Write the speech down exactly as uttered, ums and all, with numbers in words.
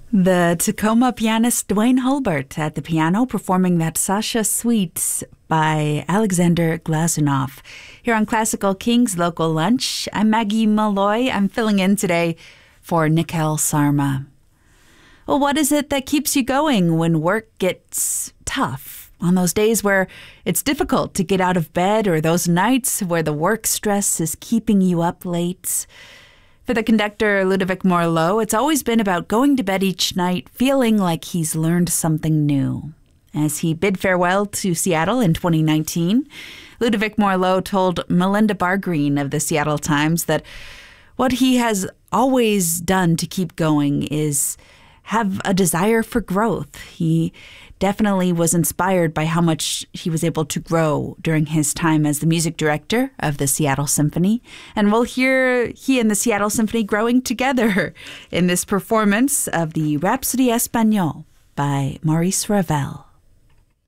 The Tacoma pianist Dwayne Hulbert at the piano performing that Sasha Suite by Alexander Glazunov. Here on Classical Kings Local Lunch, I'm Maggie Malloy. I'm filling in today for Nikhil Sarma. Well, what is it that keeps you going when work gets tough? On those days where it's difficult to get out of bed, or those nights where the work stress is keeping you up late? For the conductor Ludovic Morlot, it's always been about going to bed each night feeling like he's learned something new. As he bid farewell to Seattle in twenty nineteen, Ludovic Morlot told Melinda Bargreen of the Seattle Times that what he has always done to keep going is have a desire for growth. He definitely was inspired by how much he was able to grow during his time as the music director of the Seattle Symphony. And we'll hear he and the Seattle Symphony growing together in this performance of the Rhapsody Espagnole by Maurice Ravel.